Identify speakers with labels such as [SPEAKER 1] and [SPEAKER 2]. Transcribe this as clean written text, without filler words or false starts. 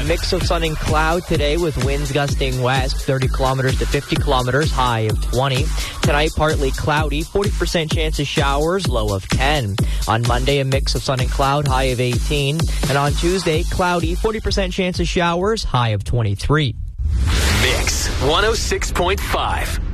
[SPEAKER 1] mix of sun and cloud today with winds gusting west, 30 kilometers to 50 kilometers, high of 20. Tonight, partly cloudy, 40% chance of showers, low of 10. On Monday, a mix of sun and cloud, high of 18. And on Tuesday, cloudy, 40% chance of showers, high of 23.
[SPEAKER 2] Mix 106.5.